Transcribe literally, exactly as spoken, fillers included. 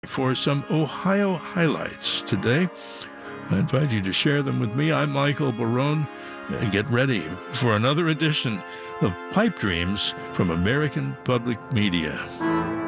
for some Ohio highlights today. I invite you to share them with me. I'm Michael Barone. Get ready for another edition of Pipe Dreams from American Public Media.